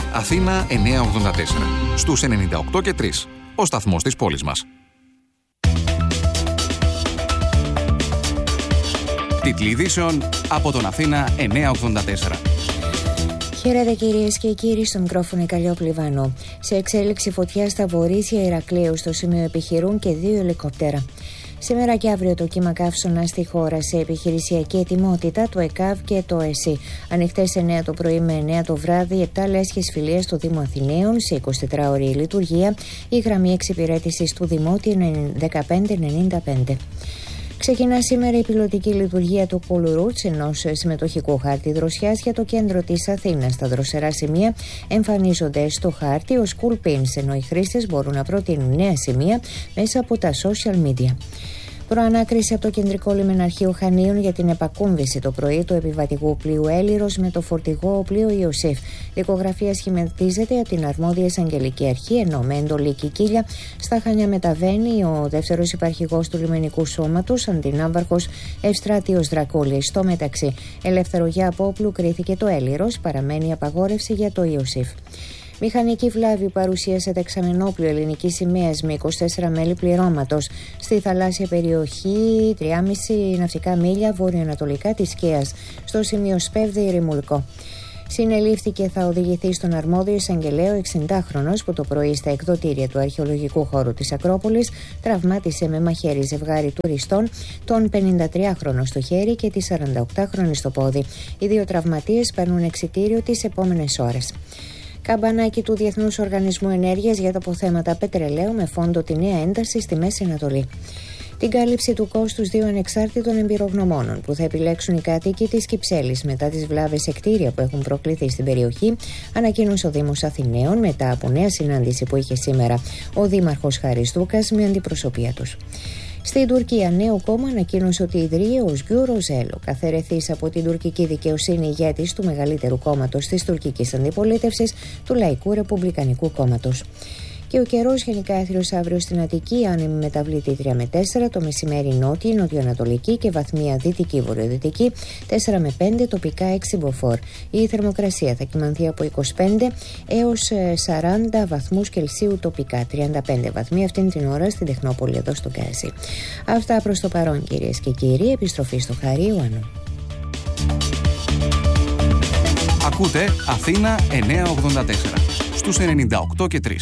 Αθήνα 984. Στους 98 και 3. Ο σταθμός της πόλης μας. Τίτλοι ειδήσεων από τον Αθήνα 984. Χαίρετε κυρίες και κύριοι, στο μικρόφωνο η Καλλιόπουλη Βανού. Σε εξέλιξη φωτιά στα Βορρήσια Ηρακλείου, στο σημείο επιχειρούν και 2 ελικόπτερα. Σήμερα και αύριο το κύμα καύσωνα στη χώρα σε επιχειρησιακή ετοιμότητα, το ΕΚΑΒ και το ΕΣΥ. Ανοιχτές 9 το πρωί με 9 το βράδυ, 7 λέσχες φιλίες στο Δήμο Αθηναίων σε 24ωρη λειτουργία. Η γραμμή εξυπηρέτησης του Δημότη 1595. Ξεκινά σήμερα η πιλωτική λειτουργία του Pool Routes, ενός συμμετοχικού χάρτη δροσιάς για το κέντρο της Αθήνας. Τα δροσερά σημεία εμφανίζονται στο χάρτη ως cool pins, ενώ οι χρήστες μπορούν να προτείνουν νέα σημεία μέσα από τα social media. Προανάκριση από το κεντρικό λιμεναρχείο Χανίων για την επακούμβηση το πρωί του επιβατικού πλοίου Έλιρος με το φορτηγό πλοίο Ιωσήφ. Δικογραφία σχηματίζεται από την αρμόδια εισαγγελική αρχή, ενώ με εντολή Κικίλια στα Χανιά μεταβαίνει ο δεύτερος υπαρχηγός του λιμενικού σώματος, αντινάμβαρχος Ευστράτιος Δρακούλης. Στο μεταξύ, ελεύθερο για απόπλου κρίθηκε το Έλιρος, παραμένει απαγόρευση για το Ιωσήφ. Μηχανική βλάβη παρουσίασε δεξαμενόπλιο ελληνικής σημαίας με 24 μέλη πληρώματος στη θαλάσσια περιοχή 3,5 ναυτικά μίλια βορειοανατολικά της Σκέας, στο σημείο Σπέβδη Ρημουλκό. Συνελήφθηκε, θα οδηγηθεί στον αρμόδιο εισαγγελέο 60χρονος που το πρωί στα εκδοτήρια του αρχαιολογικού χώρου της Ακρόπολης τραυμάτισε με μαχαίρι ζευγάρι τουριστών, τον 53χρονο στο χέρι και τη 48χρονη στο πόδι. Οι 2 τραυματίες παίρνουν εξιτήριο τις επόμενες ώρες. Καμπανάκι του Διεθνούς Οργανισμού Ενέργειας για τα αποθέματα πετρελαίου με φόντο τη νέα ένταση στη Μέση Ανατολή. Την κάλυψη του κόστους 2 ανεξάρτητων εμπειρογνωμόνων που θα επιλέξουν οι κάτοικοι της Κυψέλης μετά τις βλάβες σε κτίρια που έχουν προκληθεί στην περιοχή, ανακοίνωσε ο Δήμος Αθηναίων μετά από νέα συνάντηση που είχε σήμερα ο Δήμαρχος Χάρης Δούκας με αντιπροσωπεία τους. Στην Τουρκία, νέο κόμμα ανακοίνωσε ότι ιδρύει ο Özgür Özel, καθαιρεθής από την τουρκική δικαιοσύνη ηγέτης του μεγαλύτερου κόμματος της τουρκικής αντιπολίτευσης, του Λαϊκού Ρεπουμπλικανικού Κόμματος. Και ο καιρός γενικά έθριος αύριο στην Αττική, άνεμη μεταβλητή 3 με 4, το μεσημέρι νότια, νοτιοανατολική και βαθμία δυτική βορειοδυτική 4 με 5, τοπικά 6 μποφόρ. Η θερμοκρασία θα κυμανθεί από 25 έως 40 βαθμούς Κελσίου τοπικά, 35 βαθμοί αυτήν την ώρα στην Τεχνόπολη εδώ στο Γκάζι. Αυτά προς το παρόν κυρίες και κύριοι, επιστροφή στο Χάρη Ιωάννου. Ακούτε Αθήνα 984 στους 98 και 3.